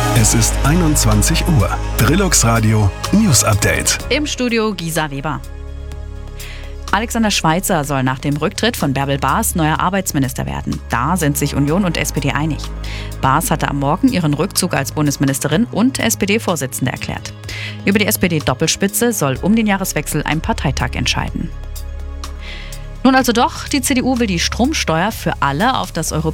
Es ist 21 Uhr. Brillux Radio News Update. Im Studio Gisa Weber. Alexander Schweitzer soll nach dem Rücktritt von Bärbel Baas neuer Arbeitsminister werden. Da sind sich Union und SPD einig. Baas hatte am Morgen ihren Rückzug als Bundesministerin und SPD-Vorsitzende erklärt. Über die SPD-Doppelspitze soll um den Jahreswechsel ein Parteitag entscheiden. Nun also doch, die CDU will die Stromsteuer für alle auf das